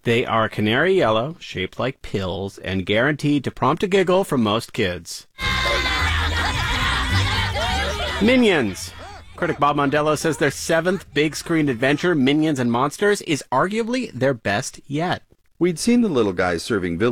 They are canary yellow, shaped like pills, and guaranteed to prompt a giggle from most kids. Minions. Critic Bob Mondello says their 7th big-screen adventure, Minions and Monsters, is arguably their best yet. We'd seen the little guys serving villains